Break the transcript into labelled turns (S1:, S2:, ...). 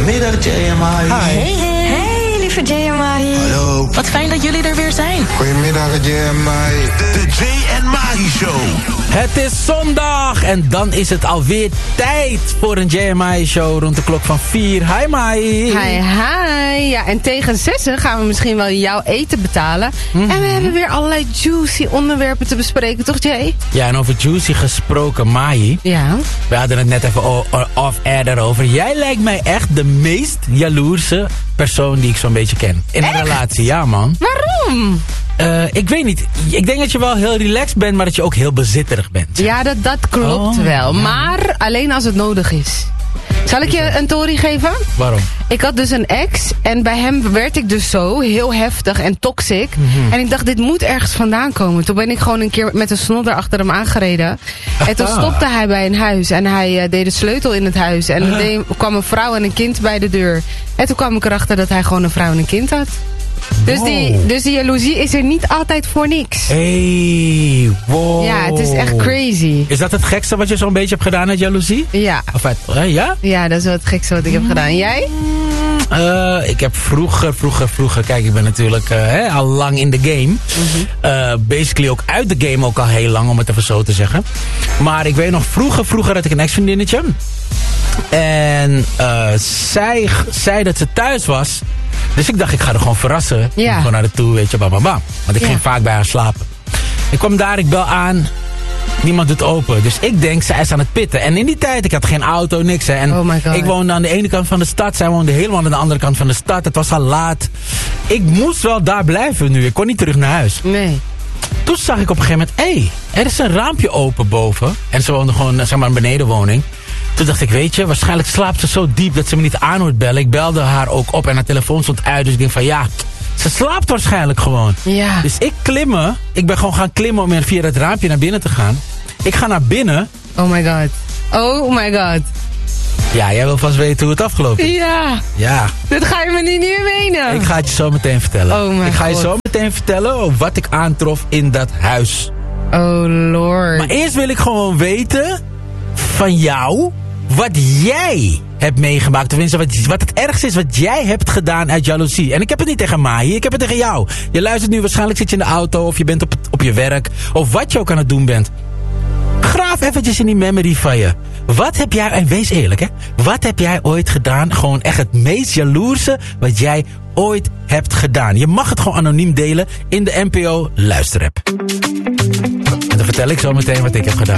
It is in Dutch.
S1: Goedemiddag, Jay en Mahi.
S2: Hey, lieve Jay en Mahi.
S1: Hallo.
S2: Wat fijn dat jullie er weer zijn.
S1: Goedemiddag, Jay en Mahi.
S3: De Jay en Mahi Show.
S4: Het is zondag en dan is het alweer tijd voor een Jay en Mahi Show rond de klok van 4. Hi Mahi.
S5: Hi. Ja, en tegen 6 gaan we misschien wel jouw eten betalen. En we hebben weer allerlei juicy onderwerpen te bespreken, toch Jay?
S4: Ja, en over juicy gesproken, Mahi.
S5: Ja.
S4: We hadden het net even off-air daarover. Jij lijkt mij echt de meest jaloerse persoon die ik zo'n beetje ken. In een relatie, ja man.
S5: Waarom?
S4: Ik weet niet. Ik denk dat je wel heel relaxed bent, maar dat je ook heel bezitterig bent.
S5: Ja, dat klopt wel.
S4: Ja.
S5: Maar alleen als het nodig is. Zal ik je een tory geven?
S4: Waarom?
S5: Ik had dus een ex en bij hem werd ik dus zo heel heftig en toxic. En ik dacht, dit moet ergens vandaan komen. Toen ben ik gewoon een keer met een snodder achter hem aangereden. En toen stopte hij bij een huis en hij deed de sleutel in het huis. En er kwam een vrouw en een kind bij de deur. En toen kwam ik erachter dat hij gewoon een vrouw en een kind had. Dus die jaloezie is er niet altijd voor niks.
S4: Hey, wow.
S5: Ja, het is echt crazy.
S4: Is dat het gekste wat je zo'n beetje hebt gedaan uit jaloezie?
S5: Ja.
S4: Of ja?
S5: Ja, dat is wel het gekste wat ik heb gedaan. En jij?
S4: Ik heb vroeger... Kijk, ik ben natuurlijk al lang in de game. Basically ook uit de game ook al heel lang, om het even zo te zeggen. Maar ik weet nog, vroeger had ik een ex-vriendinnetje. En zij zei dat ze thuis was. Dus ik dacht, ik ga er gewoon verrassen.
S5: Ja.
S4: Gewoon naar de toe, weet je, bababa. Want ik ging vaak bij haar slapen. Ik kwam daar, ik bel aan. Niemand doet open. Dus ik denk, zij is aan het pitten. En in die tijd, ik had geen auto, niks. Hè. En
S5: oh my God.
S4: ik woonde aan de ene kant van de stad. Zij woonde helemaal aan de andere kant van de stad. Het was al laat. Ik moest wel daar blijven nu. Ik kon niet terug naar huis.
S5: Nee.
S4: Toen zag ik op een gegeven moment, er is een raampje open boven. En ze woonde gewoon, zeg maar, een benedenwoning. Toen dacht ik, weet je, waarschijnlijk slaapt ze zo diep dat ze me niet aan hoort bellen. Ik belde haar ook op en haar telefoon stond uit. Dus ik denk van, ja, ze slaapt waarschijnlijk gewoon.
S5: Ja.
S4: Dus ik ben gewoon gaan klimmen om via het raampje naar binnen te gaan. Ik ga naar binnen.
S5: Oh my god. Oh my god.
S4: Ja, jij wil vast weten hoe het afgelopen is.
S5: Ja. Dat ga je me niet meer menen.
S4: Ik ga het je zo meteen vertellen.
S5: Oh my
S4: ik ga je
S5: God.
S4: zo meteen vertellen wat ik aantrof in dat huis.
S5: Oh lord.
S4: Maar eerst wil ik gewoon weten van jou wat jij hebt meegemaakt. Tenminste, wat het ergste is wat jij hebt gedaan uit jaloezie. En ik heb het niet tegen Mahi, ik heb het tegen jou. Je luistert nu, waarschijnlijk zit je in de auto of je bent op je werk. Of wat je ook aan het doen bent. Graaf eventjes in die memory van je. Wat heb jij, en wees eerlijk hè. Wat heb jij ooit gedaan? Gewoon echt het meest jaloerse wat jij ooit hebt gedaan. Je mag het gewoon anoniem delen in de NPO luisterapp. En dan vertel ik zo meteen wat ik heb gedaan.